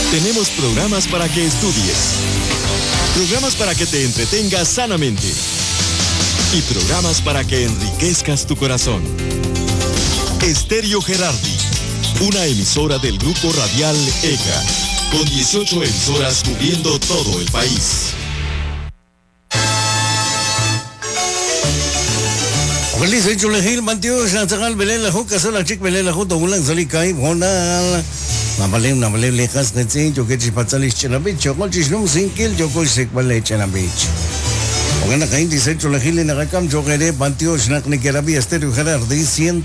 Tenemos programas para que estudies, programas para que te entretengas sanamente y programas para que enriquezcas tu corazón. Estéreo Gerardi, una emisora del grupo radial ECA, con 18 emisoras cubriendo todo el país. Feliz hecho lehil mantios na takal belela ho kasala chik belela ho to ulang sali kai honal namalem lekas netsin jo ke chipatsalis chenabich chokol chisnum sinkil jo ko sek bale chenabich ogana kain disecho lehil na rakam jo gere mantios na knikerabi Estéreo Gerardi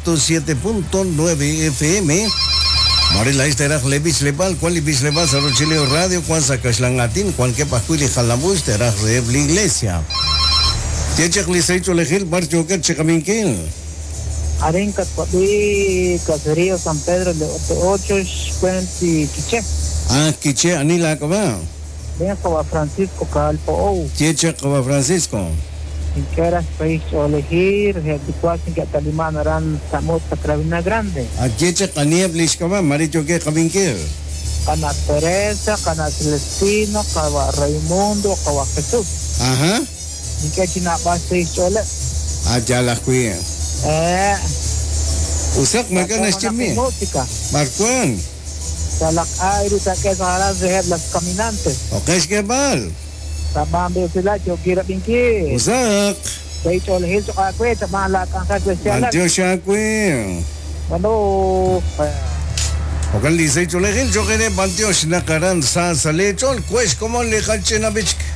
107.9 FM Marila isterach lebich lebal kwal lebich lebal sa Chileo Radio kwan sa kaslangatin kwan ke pakuili khalambus terach rev la iglesia Tiechak lisecho lehil barcho ke chekaminkin. Arenca Papi Caserío San Pedro de 820 Quiche. Ah, Quiche anila ka ba? Venga Caba Francisco Calpo. Tiechak Caba Francisco. En que era país o elegir, de cuasi que Talimán eran Samot Patravina Grande. Ah, Tiechak anieblis ka ba? Maricho ke kaminkil. Cana Teresa, Cana Celestino, Caba Raimundo, Caba Jesús. Ajá. En que China base chole. Ah, ya la cuía. Usak makan chimi. Marcuan. Salak aire que saharas de las caminantes. Okay, es que mal. Tamambe sila yo kira pinki. Usak. Say chole hil so kakwe tamala kang kakwe Antio siya kuya. Ano. Okan lisay chole hil jo kene bantio sinakaran sa salechol. Pues como le kalche na bitch.